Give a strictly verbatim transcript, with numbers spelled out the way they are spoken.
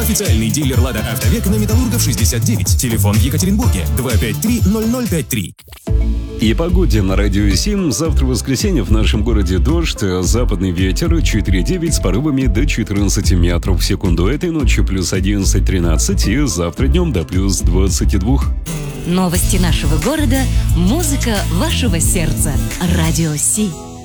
Официальный дилер «Лада Автовек» на Металлургов шестьдесят девять. Телефон в Екатеринбурге два пять три ноль ноль пять три. И погоде на Радио семь. Завтра воскресенье в нашем городе дождь, западный ветер четыре девять с порывами до четырнадцати метров в секунду. Этой ночью плюс одиннадцать тринадцать и завтра днем до плюс двадцати двух. Новости нашего города, музыка вашего сердца. Радио семь.